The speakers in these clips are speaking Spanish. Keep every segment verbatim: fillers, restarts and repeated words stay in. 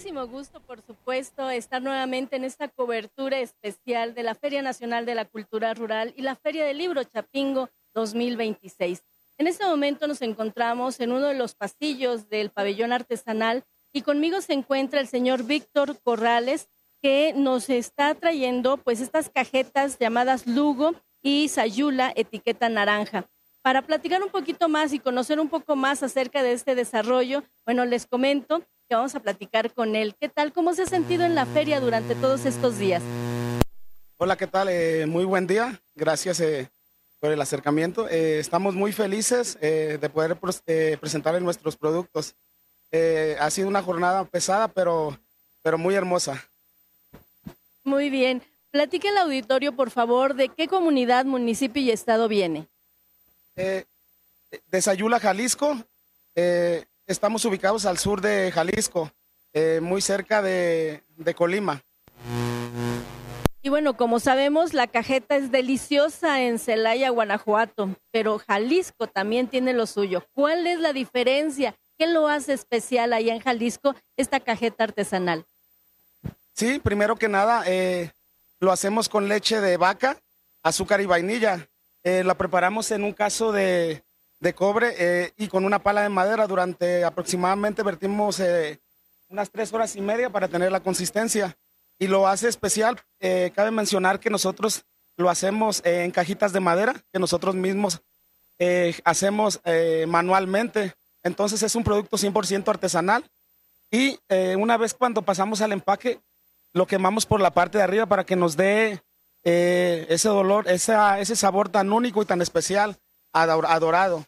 muchísimo gusto, por supuesto, estar nuevamente en esta cobertura especial de la Feria Nacional de la Cultura Rural y la Feria del Libro Chapingo dos mil veintiséis. En este momento nos encontramos en uno de los pasillos del pabellón artesanal y conmigo se encuentra el señor Víctor Corrales, que nos está trayendo pues estas cajetas llamadas Lugo y Sayula etiqueta naranja. Para platicar un poquito más y conocer un poco más acerca de este desarrollo, bueno, les comento que vamos a platicar con él. ¿Qué tal? ¿Cómo se ha sentido en la feria durante todos estos días? Hola, ¿qué tal? Eh, muy buen día. Gracias eh, por el acercamiento. Eh, estamos muy felices eh, de poder eh, presentar nuestros productos. Eh, ha sido una jornada pesada, pero, pero muy hermosa. Muy bien. Platique al auditorio, por favor, de qué comunidad, municipio y estado viene. Eh, de Sayula, Jalisco. Eh, estamos ubicados al sur de Jalisco, eh, muy cerca de, de Colima. Y bueno, como sabemos, la cajeta es deliciosa en Celaya, Guanajuato, pero Jalisco también tiene lo suyo. ¿Cuál es la diferencia? ¿Qué lo hace especial allá en Jalisco esta cajeta artesanal? Sí, primero que nada, eh, lo hacemos con leche de vaca, azúcar y vainilla. Eh, la preparamos en un caso de, de cobre eh, y con una pala de madera. Durante aproximadamente vertimos eh, unas tres horas y media para tener la consistencia. Y lo hace especial. Eh, cabe mencionar que nosotros lo hacemos eh, en cajitas de madera, que nosotros mismos eh, hacemos eh, manualmente. Entonces es un producto cien por ciento artesanal. Y eh, una vez cuando pasamos al empaque, lo quemamos por la parte de arriba para que nos dé eh, ese dolor, esa, ese sabor tan único y tan especial, adorado.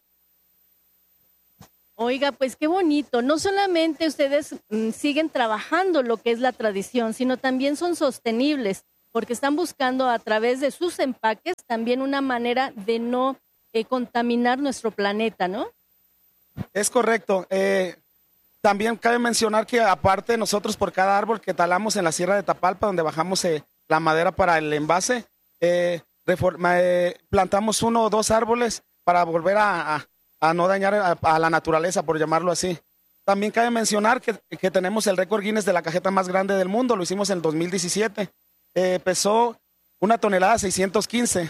Oiga, pues qué bonito. No solamente ustedes mm, siguen trabajando lo que es la tradición, sino también son sostenibles, porque están buscando a través de sus empaques también una manera de no eh, contaminar nuestro planeta, ¿no? Es correcto. Eh, también cabe mencionar que aparte nosotros por cada árbol que talamos en la Sierra de Tapalpa, donde bajamos eh, la madera para el envase, eh, reforma, eh, plantamos uno o dos árboles para volver a... a a no dañar a, a la naturaleza, por llamarlo así. También cabe mencionar que, que tenemos el récord Guinness de la cajeta más grande del mundo, lo hicimos en el dos mil diecisiete. Eh, pesó una tonelada seiscientos quince.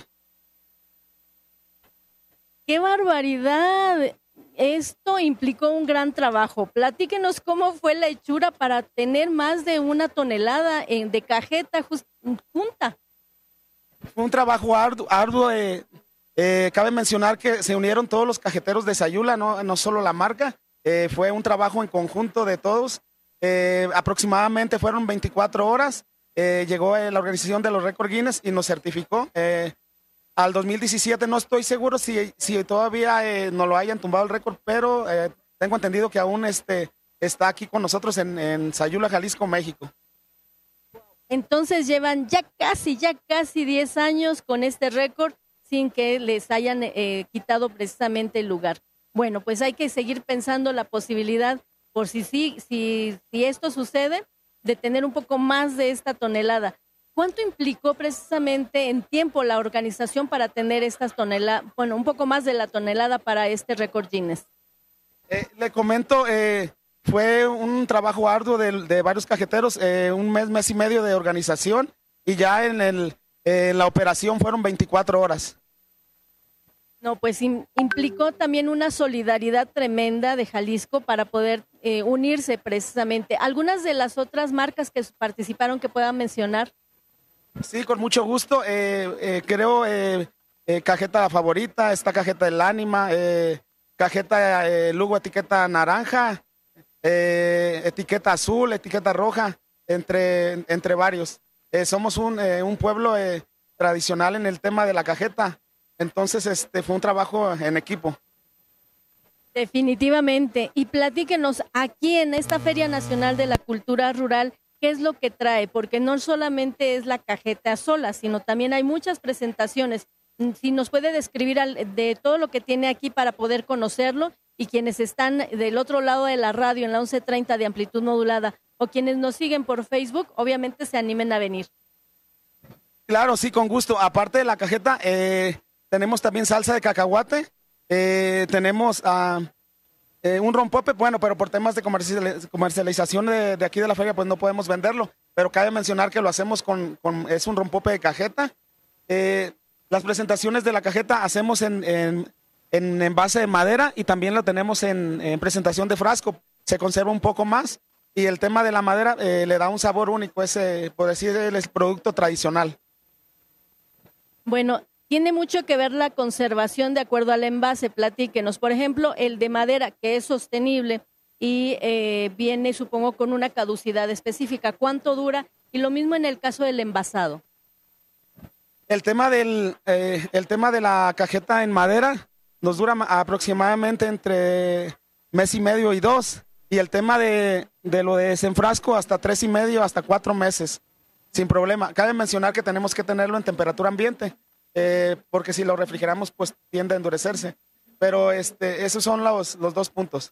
¡Qué barbaridad! Esto implicó un gran trabajo. Platíquenos cómo fue la hechura para tener más de una tonelada en, de cajeta just, junta. Fue un trabajo arduo, arduo eh, Eh, cabe mencionar que se unieron todos los cajeteros de Sayula, no, no solo la marca, eh, fue un trabajo en conjunto de todos, eh, aproximadamente fueron veinticuatro horas, eh, llegó eh, la organización de los récord Guinness y nos certificó. Eh, al dos mil diecisiete no estoy seguro si, si todavía eh, no lo hayan tumbado el récord, pero eh, tengo entendido que aún este, está aquí con nosotros en, en Sayula, Jalisco, México. Entonces llevan ya casi, ya casi diez años con este récord, sin que les hayan eh, quitado precisamente el lugar. Bueno, pues hay que seguir pensando la posibilidad, por si, si, si, si esto sucede, de tener un poco más de esta tonelada. ¿Cuánto implicó precisamente en tiempo la organización para tener estas toneladas, bueno, un poco más de la tonelada para este récord Guinness? Eh, le comento, eh, fue un trabajo arduo de, de varios cajeteros, eh, un mes, mes y medio de organización, y ya en el Eh, la operación fueron veinticuatro horas. No, pues im, implicó también una solidaridad tremenda de Jalisco para poder eh, unirse precisamente. ¿Algunas de las otras marcas que participaron que puedan mencionar? Sí, con mucho gusto. Eh, eh, creo eh, eh, cajeta favorita, esta cajeta del Ánima, eh, cajeta eh, Lugo etiqueta naranja, eh, etiqueta azul, etiqueta roja, entre, entre varios. Eh, somos un, eh, un pueblo eh, tradicional en el tema de la cajeta, entonces este fue un trabajo en equipo. Definitivamente. Y platíquenos, aquí en esta Feria Nacional de la Cultura Rural, ¿qué es lo que trae? Porque no solamente es la cajeta sola, sino también hay muchas presentaciones. Si nos puede describir al, de todo lo que tiene aquí para poder conocerlo, y quienes están del otro lado de la radio en la once treinta de amplitud modulada, o quienes nos siguen por Facebook, obviamente se animen a venir. Claro, sí, con gusto. Aparte de la cajeta, eh, tenemos también salsa de cacahuate, eh, tenemos uh, Eh, un rompope, bueno, pero por temas de comercial- comercialización de, de aquí de la feria, pues no podemos venderlo. Pero cabe mencionar que lo hacemos con, con es un rompope de cajeta. Eh, las presentaciones de la cajeta hacemos en, en, en envase de madera y también lo tenemos en, en presentación de frasco. Se conserva un poco más y el tema de la madera eh, le da un sabor único, ese, por decir, el producto tradicional. Bueno, tiene mucho que ver la conservación de acuerdo al envase. Platíquenos, por ejemplo, el de madera, que es sostenible y eh, viene, supongo, con una caducidad específica. ¿Cuánto dura? Y lo mismo en el caso del envasado. El tema, del, eh, el tema de la cajeta en madera nos dura aproximadamente entre mes y medio y dos. Y el tema de, de lo de desenfrasco hasta tres y medio, hasta cuatro meses, sin problema. Cabe mencionar que tenemos que tenerlo en temperatura ambiente. Eh, porque si lo refrigeramos pues tiende a endurecerse, pero este, esos son los, los dos puntos.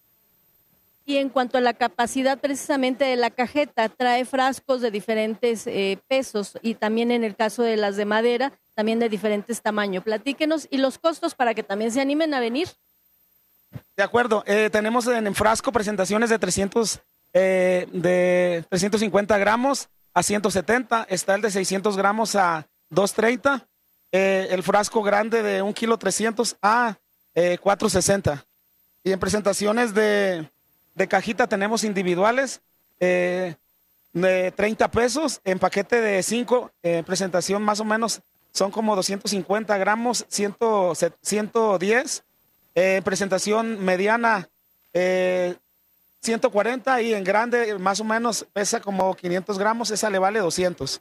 Y en cuanto a la capacidad precisamente de la cajeta, trae frascos de diferentes eh, pesos y también en el caso de las de madera, también de diferentes tamaños. Platíquenos y los costos para que también se animen a venir. De acuerdo, eh, tenemos en, en frasco presentaciones de trescientos, eh, de trescientos cincuenta gramos a ciento setenta, está el de seiscientos gramos a doscientos treinta. Eh, el frasco grande de un kilo trescientos a eh, cuatrocientos sesenta. Y en presentaciones de, de cajita tenemos individuales eh, de treinta pesos, en paquete de cinco, eh, presentación más o menos son como doscientos cincuenta gramos, cien, ciento diez. Eh, presentación mediana eh, ciento cuarenta y en grande más o menos pesa como quinientos gramos, esa le vale doscientos.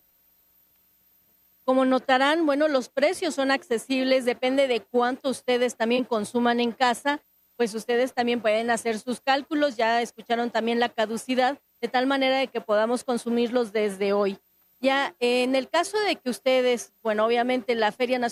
Como notarán, bueno, los precios son accesibles, depende de cuánto ustedes también consuman en casa, pues ustedes también pueden hacer sus cálculos, ya escucharon también la caducidad, de tal manera de que podamos consumirlos desde hoy. Ya en el caso de que ustedes, bueno, obviamente la Feria Nacional